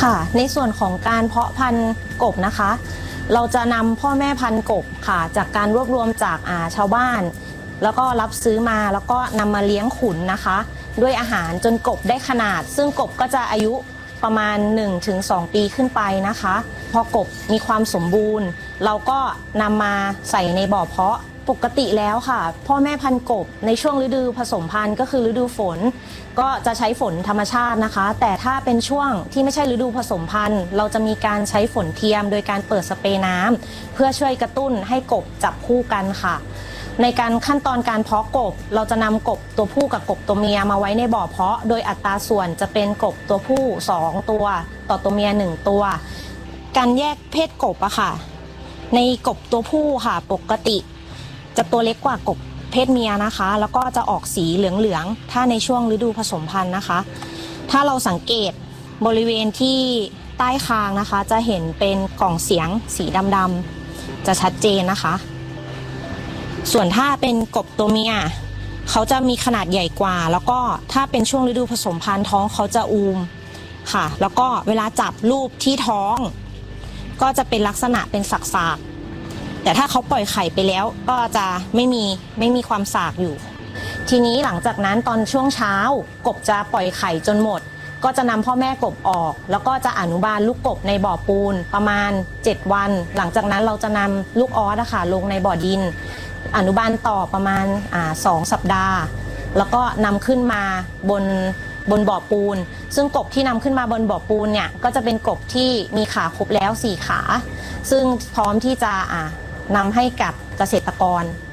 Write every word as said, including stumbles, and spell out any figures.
ค่ะในส่วนของการเพาะพันธุ์กบนะคะเราจะนำพ่อแม่พันธุ์กบค่ะจากการรวบรวมจากอ่าชาวบ้านแล้วก็รับซื้อมาแล้วก็นำมาเลี้ยงขุนนะคะด้วยอาหารจนกบได้ขนาดซึ่งกบก็จะอายุประมาณ หนึ่งถึงสอง ปีขึ้นไปนะคะพอกบมีความสมบูรณ์เราก็นำมาใส่ในบ่อเพาะปกติแล้วค่ะพ่อแม่พันธุ์กบในช่วงฤดูผสมพันธุ์ก็คือฤดูฝนก็จะใช้ฝนธรรมชาตินะคะแต่ถ้าเป็นช่วงที่ไม่ใช่ฤดูผสมพันธุ์เราจะมีการใช้ฝนเทียมโดยการเปิดสเปรย์น้ำเพื่อช่วยกระตุ้นให้กบจับคู่กันค่ะในการขั้นตอนการเพาะกบเราจะนำกบตัวผู้กับกบตัวเมียมาไว้ในบ่อเพาะโดยอัตราส่วนจะเป็นกบตัวผู้สองตัวต่อตัวเมียหนึ่งตัวการแยกเพศกบอะค่ะในกบตัวผู้ค่ะปกติจะตัวเล็กกว่ากบเพศเมียนะคะแล้วก็จะออกสีเหลืองๆถ้าในช่วงฤดูผสมพันธุ์นะคะถ้าเราสังเกตบริเวณที่ใต้คางนะคะจะเห็นเป็นกล่องเสียงสีดำๆจะชัดเจนนะคะส่วนถ้าเป็นกบตัวเมียเขาจะมีขนาดใหญ่กว่าแล้วก็ถ้าเป็นช่วงฤดูผสมพันธุ์ท้องเขาจะอูมค่ะแล้วก็เวลาจับรูปที่ท้องก็จะเป็นลักษณะเป็นสักๆแต่ถ้าเขาปล่อยไข่ไปแล้วก็จะไม่มีไม่มีความสากอยู่ทีนี้หลังจากนั้นตอนช่วงเช้ากบจะปล่อยไข่จนหมดก็จะนำพ่อแม่กบออกแล้วก็จะอนุบาลลูกกบในบ่อปูนประมาณเจ็ดวันหลังจากนั้นเราจะนำลูกออสนะคะลงในบ่อดินอนุบาลต่อประมาณอ่าสองสัปดาห์แล้วก็นำขึ้นมาบนบนบ่อปูนซึ่งกบที่นำขึ้นมาบนบ่อปูนเนี่ยก็จะเป็นกบที่มีขาครบแล้วสี่ขาซึ่งพร้อมที่จะอ่านำให้กับเกษตรกร